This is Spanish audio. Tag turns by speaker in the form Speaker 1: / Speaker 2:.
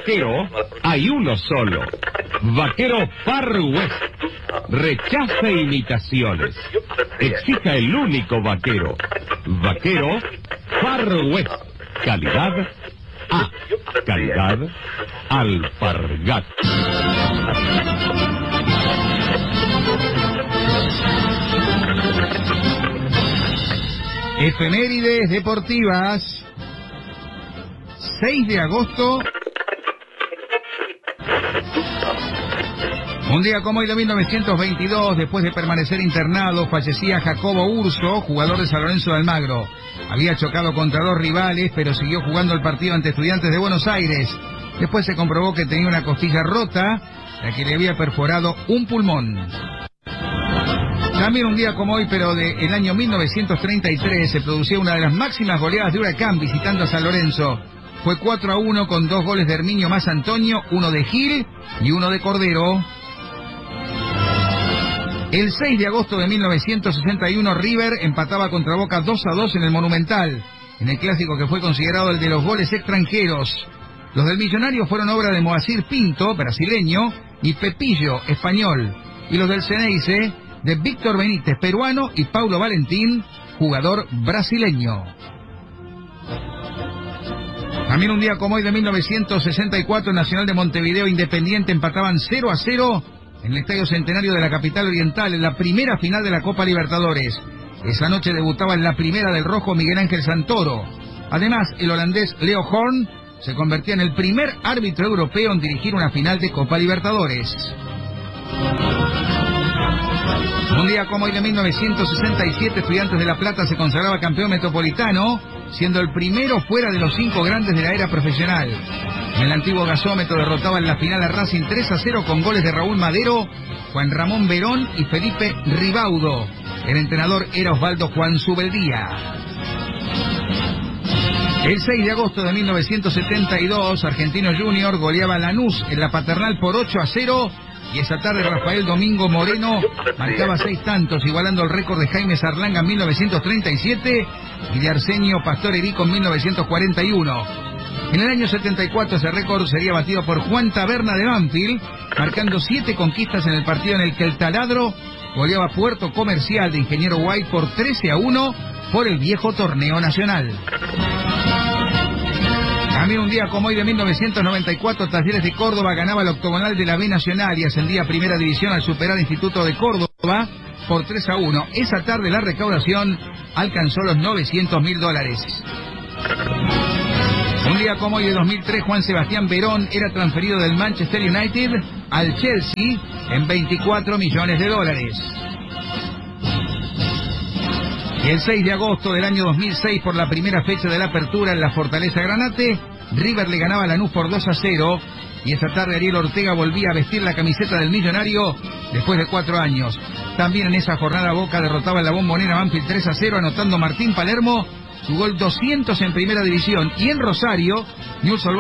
Speaker 1: vaquero hay uno solo. Vaquero Far West. Rechaza imitaciones. Exija el único vaquero. Vaquero Far West. Calidad A. Calidad Alpargat.
Speaker 2: Efemérides deportivas. 6 de agosto. Un día como hoy de 1922, después de permanecer internado, fallecía Jacobo Urso, jugador de San Lorenzo de Almagro. Había chocado contra 2 rivales, pero siguió jugando el partido ante Estudiantes de Buenos Aires. Después se comprobó que tenía una costilla rota, la que le había perforado un pulmón. También un día como hoy, pero del año 1933, se producía una de las máximas goleadas de Huracán visitando a San Lorenzo. Fue 4-1 con 2 goles de Herminio más Antonio, uno de Gil y uno de Cordero. El 6 de agosto de 1961, River empataba contra Boca 2-2 en el Monumental, en el clásico que fue considerado el de los goles extranjeros. Los del Millonario fueron obra de Moacir Pinto, brasileño, y Pepillo, español. Y los del Ceneice, de Víctor Benítez, peruano, y Paulo Valentín, jugador brasileño. También un día como hoy de 1964, Nacional de Montevideo e Independiente empataban 0-0 en el Estadio Centenario de la capital oriental, en la primera final de la Copa Libertadores. Esa noche debutaba en la primera del rojo Miguel Ángel Santoro. Además, el holandés Leo Horn se convertía en el primer árbitro europeo en dirigir una final de Copa Libertadores. Un día como hoy de 1967, Estudiantes de La Plata se consagraba campeón metropolitano, siendo el primero fuera de los 5 grandes de la era profesional. En el antiguo gasómetro derrotaba en la final a Racing 3-0 con goles de Raúl Madero, Juan Ramón Verón y Felipe Ribaudo. El entrenador era Osvaldo Juan Subeldía. El 6 de agosto de 1972, Argentino Junior goleaba a Lanús en la Paternal por 8-0, y esa tarde Rafael Domingo Moreno marcaba 6 tantos, igualando el récord de Jaime Sarlanga en 1937 y de Arsenio Pastorerico en 1941. En el año 74 ese récord sería batido por Juan Taberna de Banfield, marcando 7 conquistas en el partido en el que el Taladro goleaba Puerto Comercial de Ingeniero White por 13-1 por el viejo torneo nacional. También un día como hoy de 1994, Talleres de Córdoba ganaba el octogonal de la B Nacional y ascendía a Primera División al superar Instituto de Córdoba por 3-1. Esa tarde la recaudación alcanzó los $900.000. Un día como hoy de 2003, Juan Sebastián Verón era transferido del Manchester United al Chelsea en $24 millones. Y el 6 de agosto del año 2006, por la primera fecha de la apertura en la Fortaleza Granate, River le ganaba a Lanús por 2-0, y esa tarde Ariel Ortega volvía a vestir la camiseta del Millonario después de 4 años. También en esa jornada Boca derrotaba en la Bombonera Banfield 3-0, anotando Martín Palermo su gol 200 en Primera División, y en Rosario, Newell's